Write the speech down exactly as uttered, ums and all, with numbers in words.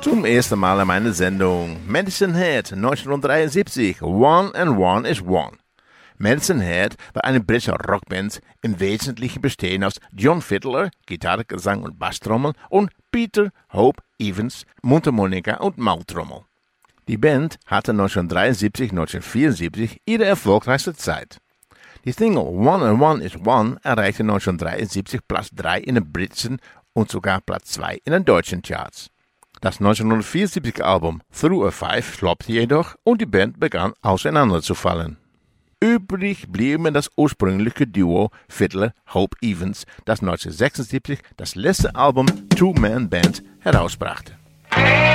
Zum ersten Mal in meiner Sendung Medicine Head neunzehnhundertdreiundsiebzig, One and One is One. Medicine Head war eine britische Rockband, im Wesentlichen bestehend aus John Fiddler, Gitarre, Gesang und Basstrommel und Peter Hope Evans, Mundharmonika und Maultrommel. Die Band hatte neunzehnhundertdreiundsiebzig bis neunzehnhundertvierundsiebzig ihre erfolgreichste Zeit. Die Single One and One is One erreichte neunzehnhundertdreiundsiebzig Platz drei in den britischen und sogar Platz zwei in den deutschen Charts. Das neunzehnhundertvierundsiebzige Album Through a Five floppte jedoch und die Band begann auseinanderzufallen. Übrig blieben das ursprüngliche Duo Fiddler-Hope Evans, das neunzehnhundertsechsundsiebzig das letzte Album Two Man Band herausbrachte.